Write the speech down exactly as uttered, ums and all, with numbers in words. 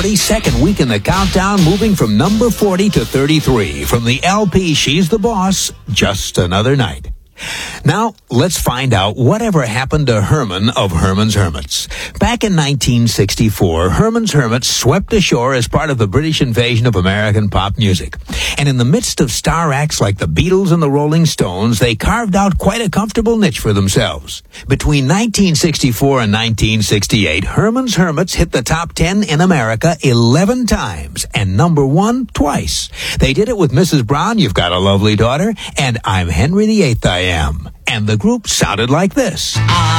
Second week in the countdown, moving from number forty to thirty-three. From the L P She's the Boss, Just Another Night. Now, let's find out whatever happened to Herman of Herman's Hermits. Back in nineteen sixty-four, Herman's Hermits swept ashore as part of the British invasion of American pop music. And in the midst of star acts like the Beatles and the Rolling Stones, they carved out quite a comfortable niche for themselves. Between nineteen sixty-four and nineteen sixty-eight, Herman's Hermits hit the top ten in America eleven times and number one twice. They did it with Missus Brown, You've Got a Lovely Daughter, and I'm Henry the Eighth I Am. And the group sounded like this.